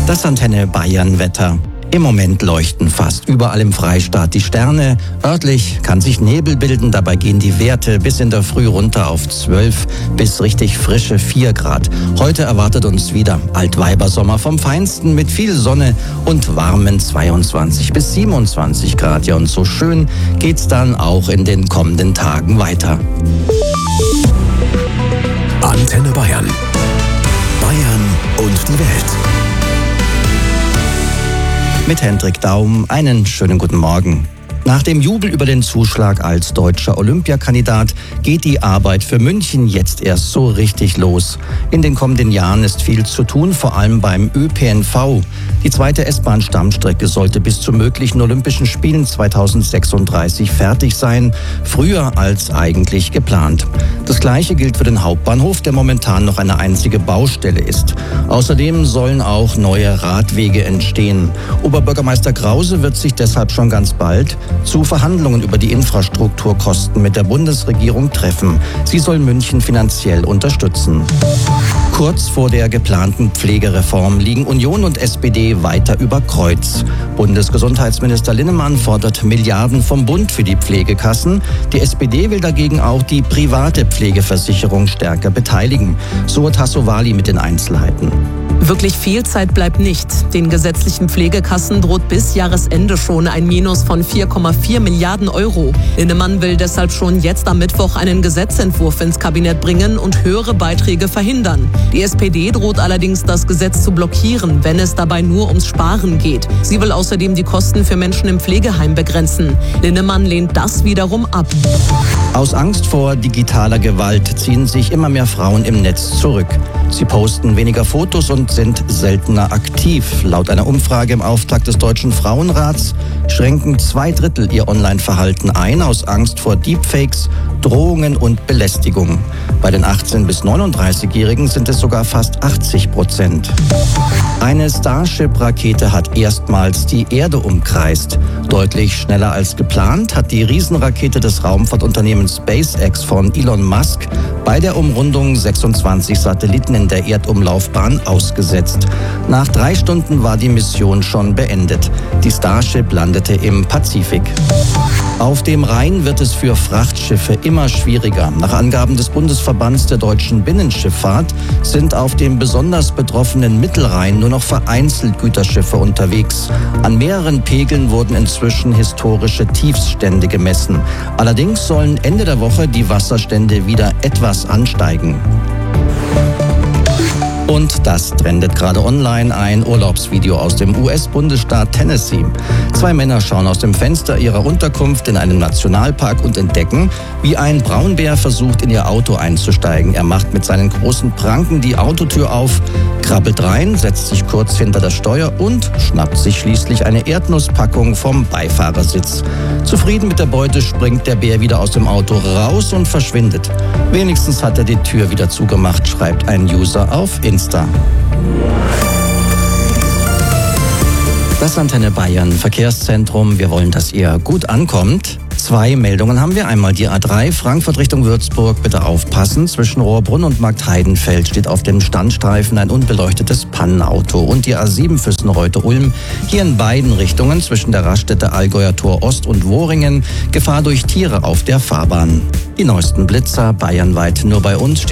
Das Antenne Bayern Wetter. Im Moment leuchten fast überall im Freistaat die Sterne. Örtlich kann sich Nebel bilden, dabei gehen die Werte bis in der Früh runter auf 12 bis richtig frische 4 Grad. Heute erwartet uns wieder Altweibersommer vom Feinsten mit viel Sonne und warmen 22 bis 27 Grad. Ja, und so schön geht's dann auch in den kommenden Tagen weiter. Antenne Bayern. Bayern und die Welt. Mit Hendrik Daum einen schönen guten Morgen. Nach dem Jubel über den Zuschlag als deutscher Olympiakandidat geht die Arbeit für München jetzt erst so richtig los. In den kommenden Jahren ist viel zu tun, vor allem beim ÖPNV. Die zweite S-Bahn-Stammstrecke sollte bis zu möglichen Olympischen Spielen 2036 fertig sein, früher als eigentlich geplant. Das Gleiche gilt für den Hauptbahnhof, der momentan noch eine einzige Baustelle ist. Außerdem sollen auch neue Radwege entstehen. Oberbürgermeister Krause wird sich deshalb schon ganz bald zu Verhandlungen über die Infrastrukturkosten mit der Bundesregierung treffen. Sie soll München finanziell unterstützen. Kurz vor der geplanten Pflegereform liegen Union und SPD weiter über Kreuz. Bundesgesundheitsminister Linnemann fordert Milliarden vom Bund für die Pflegekassen. Die SPD will dagegen auch die private Pflegeversicherung stärker beteiligen. So Tassovali mit den Einzelheiten. Wirklich viel Zeit bleibt nicht. Den gesetzlichen Pflegekassen droht bis Jahresende schon ein Minus von 4,4 Milliarden Euro. Linnemann will deshalb schon jetzt am Mittwoch einen Gesetzentwurf ins Kabinett bringen und höhere Beiträge verhindern. Die SPD droht allerdings, das Gesetz zu blockieren, wenn es dabei nur ums Sparen geht. Sie will außerdem die Kosten für Menschen im Pflegeheim begrenzen. Linnemann lehnt das wiederum ab. Aus Angst vor digitaler Gewalt ziehen sich immer mehr Frauen im Netz zurück. Sie posten weniger Fotos und sind seltener aktiv. Laut einer Umfrage im Auftrag des Deutschen Frauenrats schränken 2/3 ihr Online-Verhalten ein aus Angst vor Deepfakes, Drohungen und Belästigung. Bei den 18- bis 39-Jährigen sind es sogar fast 80%. Eine Starship-Rakete hat erstmals die Erde umkreist. Deutlich schneller als geplant hat die Riesenrakete des Raumfahrtunternehmens SpaceX von Elon Musk bei der Umrundung 26 Satelliten in der Erdumlaufbahn ausgesetzt. Nach 3 Stunden war die Mission schon beendet. Die Starship landete im Pazifik. Auf dem Rhein wird es für Frachtschiffe immer schwieriger. Nach Angaben des Bundesverbands der deutschen Binnenschifffahrt sind auf dem besonders betroffenen Mittelrhein nur noch vereinzelt Güterschiffe unterwegs. An mehreren Pegeln wurden inzwischen historische Tiefststände gemessen. Allerdings sollen Ende der Woche die Wasserstände wieder etwas ansteigen. Und das trendet gerade online, ein Urlaubsvideo aus dem US-Bundesstaat Tennessee. 2 Männer schauen aus dem Fenster ihrer Unterkunft in einem Nationalpark und entdecken, wie ein Braunbär versucht, in ihr Auto einzusteigen. Er macht mit seinen großen Pranken die Autotür auf, krabbelt rein, setzt sich kurz hinter das Steuer und schnappt sich schließlich eine Erdnusspackung vom Beifahrersitz. Zufrieden mit der Beute springt der Bär wieder aus dem Auto raus und verschwindet. Wenigstens hat er die Tür wieder zugemacht, schreibt ein User auf Insta. Das Antenne Bayern Verkehrszentrum. Wir wollen, dass ihr gut ankommt. 2 Meldungen haben wir. Einmal die A3 Frankfurt Richtung Würzburg. Bitte aufpassen. Zwischen Rohrbrunn und Marktheidenfeld steht auf dem Standstreifen ein unbeleuchtetes Pannenauto. Und die A7 Füssenreuth-Ulm. Hier in beiden Richtungen zwischen der Raststätte Allgäuer Tor Ost und Wohringen. Gefahr durch Tiere auf der Fahrbahn. Die neuesten Blitzer bayernweit nur bei uns.